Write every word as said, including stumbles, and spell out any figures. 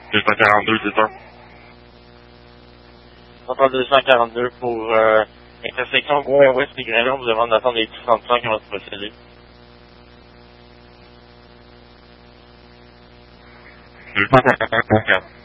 deux cent quarante-deux, c'est ça? Contrôle deux cent quarante-deux pour euh, intersection Gouin-Ouest et Grélon, on vous demande d'attendre les dix trente-cinq avant de procéder. deux cent quarante-quatre.